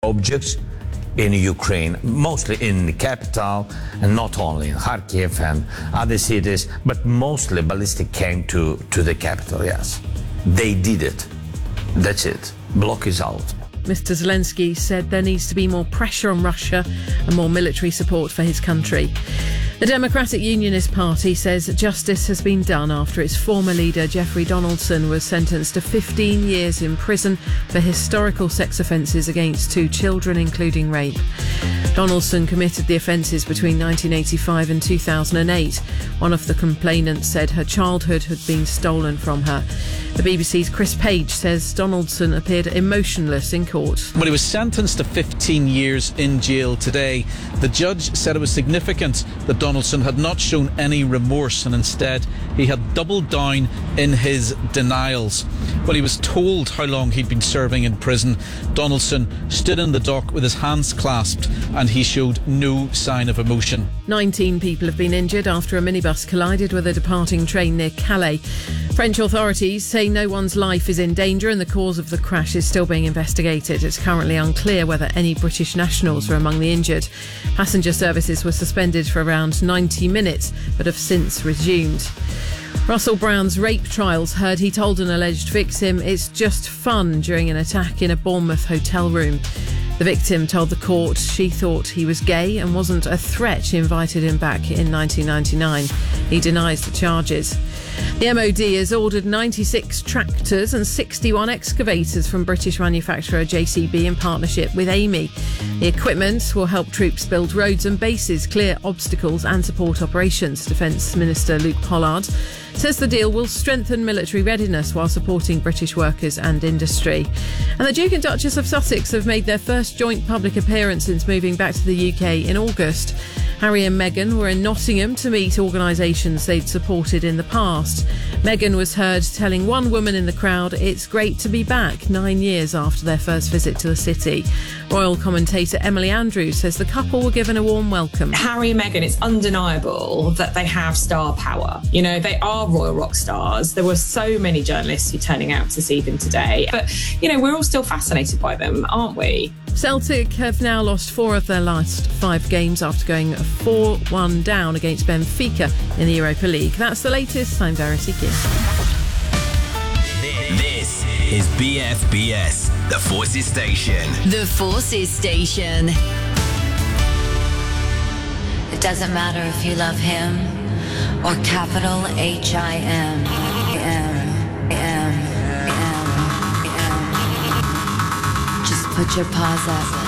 objects in Ukraine, mostly in the capital, and not only in Kharkiv and other cities, but mostly ballistic came to the capital, yes. They did it. That's it. Block is out. Mr. Zelensky said there needs to be more pressure on Russia and more military support for his country. The Democratic Unionist Party says justice has been done after its former leader, Jeffrey Donaldson, was sentenced to 15 years in prison for historical sex offences against 2 children, including rape. Donaldson committed the offences between 1985 and 2008. One of the complainants said her childhood had been stolen from her. The BBC's Chris Page says Donaldson appeared emotionless in court. When he was sentenced to 15 years in jail today, the judge said it was significant that Donaldson had not shown any remorse, and instead he had doubled down in his denials. When he was told how long he'd been serving in prison, Donaldson stood in the dock with his hands clasped and he showed no sign of emotion. 19 people have been injured after a minibus collided with a departing train near Calais. French authorities say no one's life is in danger and the cause of the crash is still being investigated. It's currently unclear whether any British nationals were among the injured. Passenger services were suspended for around 90 minutes but have since resumed. Russell Brown's rape trials heard he told an alleged victim it's just fun during an attack in a Bournemouth hotel room. The victim told the court she thought he was gay and wasn't a threat. She invited him back in 1999. He denies the charges. The MOD has ordered 96 tractors and 61 excavators from British manufacturer JCB in partnership with Amey. The equipment will help troops build roads and bases, clear obstacles and support operations. Defence Minister Luke Pollard says the deal will strengthen military readiness while supporting British workers and industry. And the Duke and Duchess of Sussex have made their first joint public appearance since moving back to the UK in August. Harry and Meghan were in Nottingham to meet organisations they'd supported in the past. Meghan was heard telling one woman in the crowd it's great to be back 9 years after their first visit to the city. Royal commentator Emily Andrews says the couple were given a warm welcome. Harry and Meghan, it's undeniable that they have star power. You know, they are royal rock stars. There were so many journalists who are turning out to see them today. But, you know, we're all still fascinated by them, aren't we? Celtic have now lost 4 of their last 5 games after going 4-1 down against Benfica in the Europa League. That's the latest. I'm Verity Gill. This is BFBS, the Forces Station. The Forces Station. It doesn't matter if you love him or capital H-I-M. Just put your paws up.